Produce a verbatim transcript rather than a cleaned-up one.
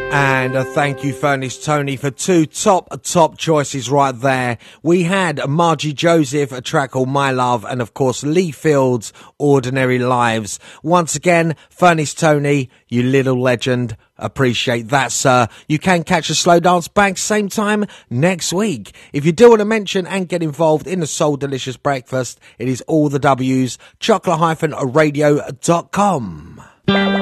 And a thank you, Furnace Tony, for two top, top choices right there. We had Margie Joseph, a track called My Love, and of course Lee Fields, Ordinary Lives. Once again, Furnace Tony, you little legend. Appreciate that, sir. You can catch the Slow Dance back same time next week. If you do want to mention and get involved in the Soul Delicious Breakfast, it is all the W's, chocolate radio dot com.